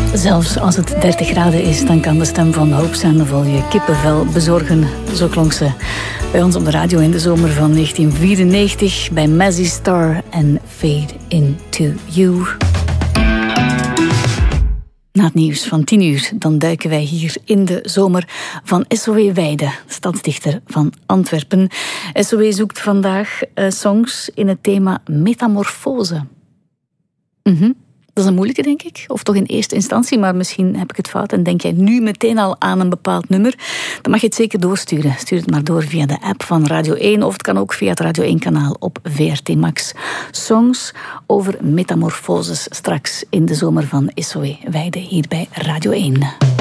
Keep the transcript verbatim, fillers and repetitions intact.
Zelfs als het dertig graden is, dan kan de stem van Hope Sandoval je kippenvel bezorgen. Zo klonk ze bij ons op de radio in de zomer van negentien vierennegentig bij Mazzy Star en Fade Into You. Na het nieuws van tien uur, dan duiken wij hier in de zomer van S O E Weide, stadsdichter van Antwerpen. S O E zoekt vandaag uh, songs in het thema metamorfose. Mm-hmm. Dat is een moeilijke, denk ik. Of toch in eerste instantie, maar misschien heb ik het fout en denk jij nu meteen al aan een bepaald nummer. Dan mag je het zeker doorsturen. Stuur het maar door via de app van Radio één of het kan ook via het Radio één-kanaal op V R T Max. Songs over metamorfoses straks in de zomer van S O E Weide hier bij Radio één.